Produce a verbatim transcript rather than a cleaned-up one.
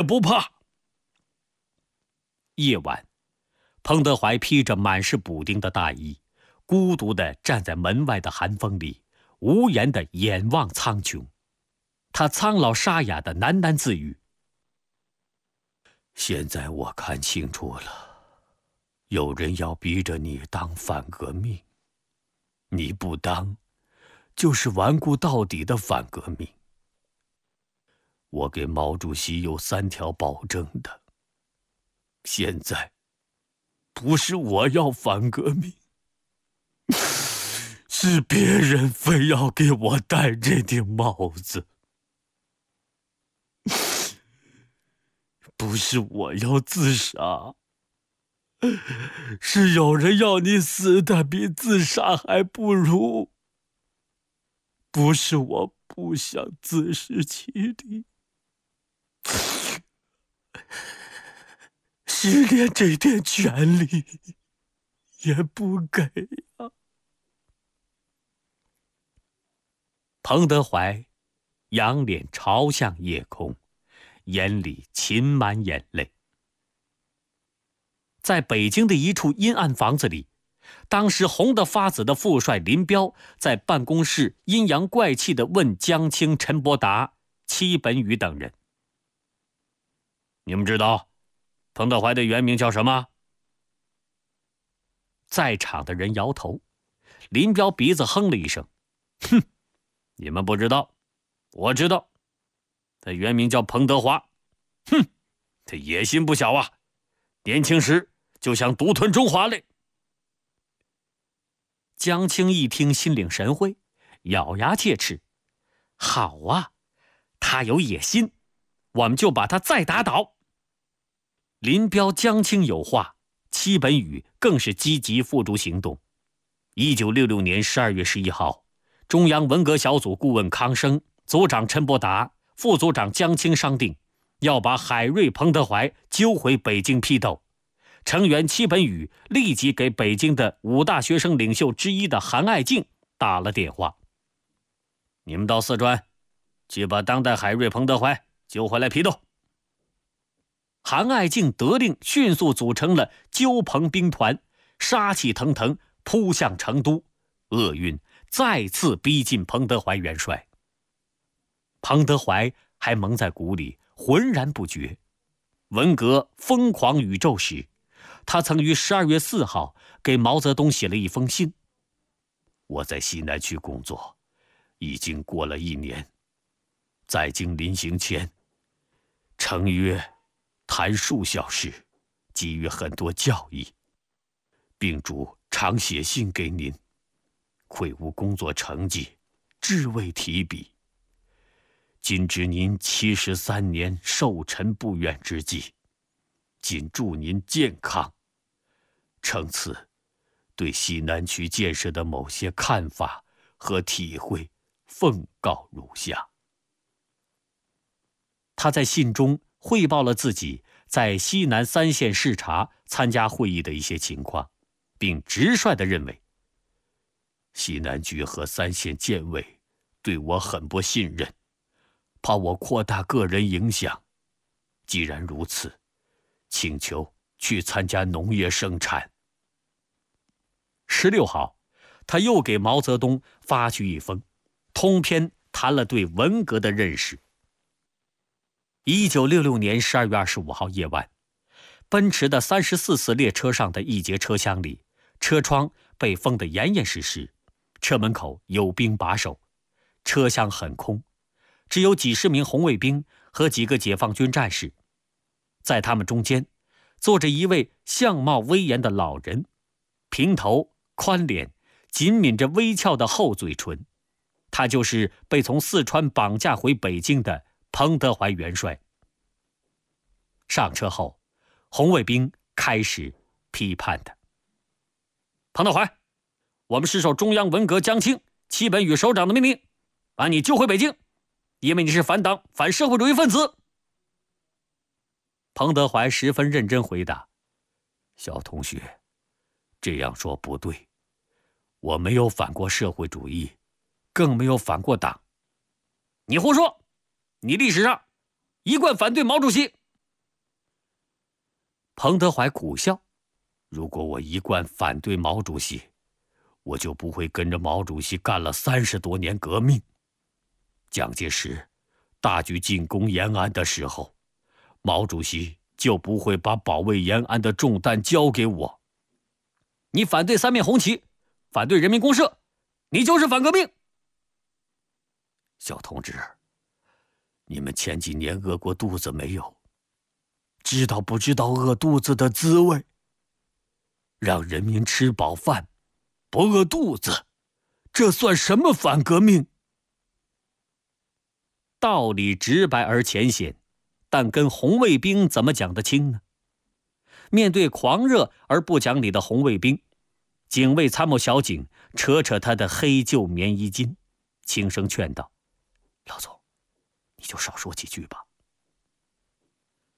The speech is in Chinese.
不怕。 夜晚，彭德怀披着满是补丁的大衣，孤独地站在门外的寒风里，无言地眼望苍穹。他苍老沙哑地喃喃自语：现在我看清楚了，有人要逼着你当反革命，你不当，就是顽固到底的反革命。我给毛主席有三条保证的，现在不是我要反革命，是别人非要给我戴这顶帽子。不是我要自杀，是有人要你死的比自杀还不如。不是我不想自食其力，是连这点权利也不给啊！彭德怀仰脸朝向夜空，眼里噙满眼泪。在北京的一处阴暗房子里，当时红得发紫的副帅林彪在办公室阴阳怪气地问江青、陈伯达、戚本禹等人：你们知道彭德怀的原名叫什么？在场的人摇头。林彪鼻子哼了一声：哼，你们不知道，我知道，他原名叫彭德华。哼，他野心不小啊，年轻时就想独吞中华嘞。江青一听，心领神会，咬牙切齿：好啊，他有野心，我们就把他再打倒。林彪、江青有话，戚本禹更是积极付诸行动。一九六六年十二月十一号，中央文革小组顾问康生、组长陈伯达、副组长江青商定，要把海瑞、彭德怀揪回北京批斗。成员戚本禹立即给北京的五大学生领袖之一的韩爱敬打了电话：你们到四川去把当代海瑞、彭德怀揪回来批斗。韩爱敬得令，迅速组成了揪彭兵团，杀气腾腾扑向成都，厄运再次逼近彭德怀元帅。彭德怀还蒙在鼓里，浑然不觉。文革疯狂宇宙时，他曾于十二月四号给毛泽东写了一封信：我在西南区工作已经过了一年，在京临行前诚约谈数小时，给予很多教益，并嘱常写信给您，愧无工作成绩，至未提笔。今知您七十三年寿辰不远之际，谨祝您健康。承此对西南区建设的某些看法和体会，奉告如下。他在信中汇报了自己在西南三县视察、参加会议的一些情况，并直率地认为，西南局和三县建委对我很不信任，怕我扩大个人影响。既然如此，请求去参加农业生产。十六号，他又给毛泽东发去一封，通篇谈了对文革的认识。一九六六年十二月二十五号夜晚，奔驰的三十四次列车上的一节车厢里，车窗被封得严严实实，车门口有兵把守，车厢很空，只有几十名红卫兵和几个解放军战士。在他们中间，坐着一位相貌威严的老人，平头宽脸，紧抿着微翘的厚嘴唇，他就是被从四川绑架回北京的彭德怀元帅。上车后，红卫兵开始批判他：彭德怀，我们是受中央文革江青、戚本禹首长的命令，把你救回北京，因为你是反党、反社会主义分子。彭德怀十分认真回答：小同学，这样说不对，我没有反过社会主义，更没有反过党。你胡说，你历史上一贯反对毛主席， 彭德怀苦笑：“如果我一贯反对毛主席，我就不会跟着毛主席干了三十多年革命。蒋介石大举进攻延安的时候，毛主席就不会把保卫延安的重担交给我。你反对三面红旗，反对人民公社，你就是反革命。”小同志，你们前几年饿过肚子没有？知道不知道饿肚子的滋味？让人民吃饱饭，不饿肚子，这算什么反革命？道理直白而浅显，但跟红卫兵怎么讲得清呢？面对狂热而不讲理的红卫兵，警卫参谋小警扯扯他的黑旧棉衣襟，轻声劝道：“老总，你就少说几句吧。